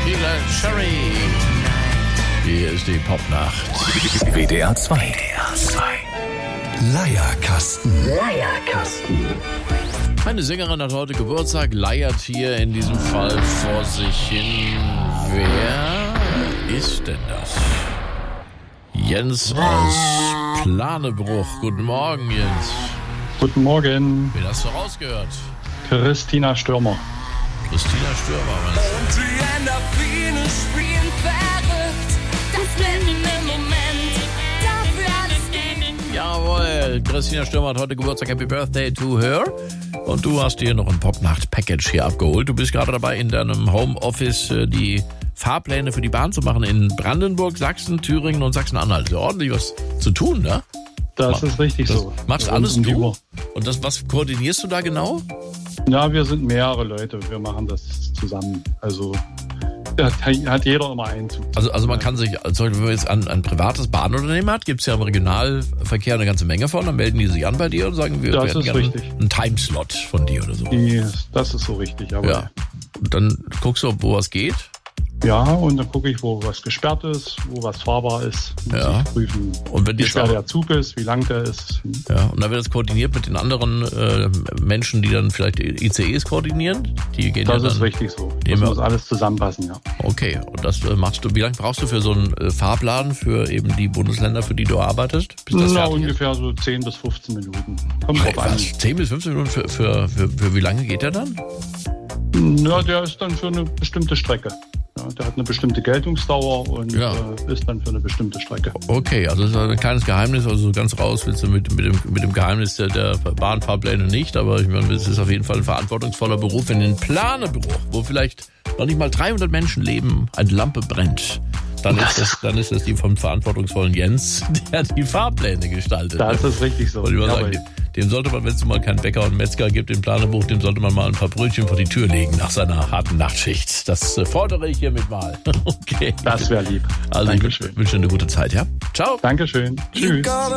Tequila Cherry. Hier ist die Popnacht. WDR 2. Leierkasten. Eine Sängerin hat heute Geburtstag, leiert hier in diesem Fall vor sich hin. Wer ist denn das? Jens aus Planebruch. Guten Morgen, Jens. Guten Morgen. Wen hast du rausgehört? Christina Stürmer. Christina Stürmer, meinst du? Und die Endorphine spielen verrückt. Das bin im Moment. Dafür alles geben. Jawohl, Christina Stürmer hat heute Geburtstag. Happy Birthday to her. Und du hast dir noch ein Popnacht-Package hier abgeholt. Du bist gerade dabei, in deinem Homeoffice die Fahrpläne für die Bahn zu machen in Brandenburg, Sachsen, Thüringen und Sachsen-Anhalt. Ja, ordentlich was zu tun, ne? Das ist richtig so. Machst alles du? Und was koordinierst du da genau? Ja, wir sind mehrere Leute. Wir machen das zusammen. Also da hat jeder immer einen Zug. Also man kann sich, also wenn man jetzt ein privates Bahnunternehmen hat, gibt es ja im Regionalverkehr eine ganze Menge von, dann melden die sich an bei dir und sagen, wir hätten gerne einen Timeslot von dir oder so. Das ist so richtig, aber ja. Und dann guckst du, wo was geht. Ja, und dann gucke ich, wo was gesperrt ist, wo was fahrbar ist. Muss ich prüfen, und wenn wie schwer der Zug ist, wie lang der ist. Ja, und dann wird das koordiniert mit den anderen Menschen, die dann vielleicht ICEs koordinieren. Die gehen das ist richtig so. Das muss alles zusammenpassen, ja. Okay, und das machst du. Wie lange brauchst du für so einen Fahrplan für eben die Bundesländer, für die du arbeitest? Bis das fertig ungefähr so 10 bis 15 Minuten. Kommt drauf an. 10 bis 15 Minuten für wie lange geht der dann? Ja, der ist dann für eine bestimmte Strecke. Ja, der hat eine bestimmte Geltungsdauer und ist dann für eine bestimmte Strecke. Okay, also das ist ein kleines Geheimnis, also ganz raus willst du mit dem Geheimnis der Bahnfahrpläne nicht, aber ich meine, es ist auf jeden Fall ein verantwortungsvoller Beruf, wenn in Planebruch, wo vielleicht noch nicht mal 300 Menschen leben, eine Lampe brennt. Dann ist das die vom verantwortungsvollen Jens, der die Fahrpläne gestaltet. Das ist richtig so. Und ich sagen, dem sollte man, wenn es mal keinen Bäcker und Metzger gibt im Planebruch, dem sollte man mal ein paar Brötchen vor die Tür legen nach seiner harten Nachtschicht. Das fordere ich hiermit mal. Okay. Das wäre lieb. Also Dankeschön. Ich wünsche dir eine gute Zeit, ja? Ciao. Dankeschön. Tschüss.